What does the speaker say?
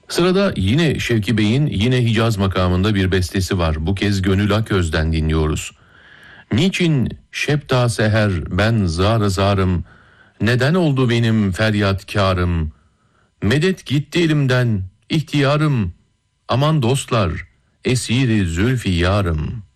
Sırada yine Şevki Bey'in yine Hicaz makamında bir bestesi var. Bu kez Gönül Aköz'den dinliyoruz. Niçin şepta seher ben zar zarım, neden oldu benim feryatkârım? Medet gitti elimden ihtiyarım, aman dostlar esiri zülfiyarım.